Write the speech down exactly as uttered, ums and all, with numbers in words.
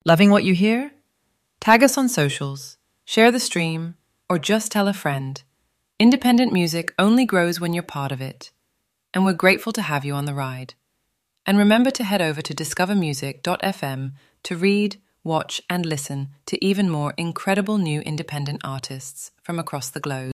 Loving what you hear? Tag us on socials, share the stream, or just tell a friend. Independent music only grows when you're part of it, and we're grateful to have you on the ride. And remember to head over to discover music dot f m to read, watch, and listen to even more incredible new independent artists from across the globe.